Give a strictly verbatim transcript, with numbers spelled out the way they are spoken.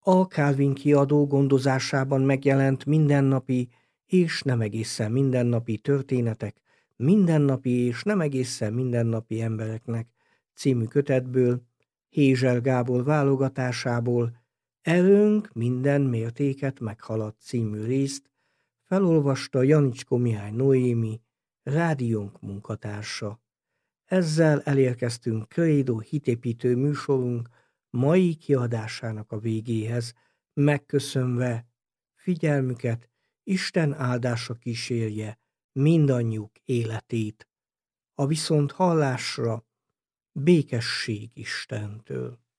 A Kálvin kiadó gondozásában megjelent Mindennapi és nem egészen mindennapi történetek mindennapi és nem egészen mindennapi embereknek című kötetből, Hézsel Gábor válogatásából Erőnk minden mértéket meghaladt című részt felolvasta Janicskó Mihály Noémi, rádiónk munkatársa. Ezzel elérkeztünk Krédó hitépítő műsorunk mai kiadásának a végéhez, megköszönve figyelmüket, Isten áldása kísérje mindannyiuk életét. A viszont hallásra békesség Istentől.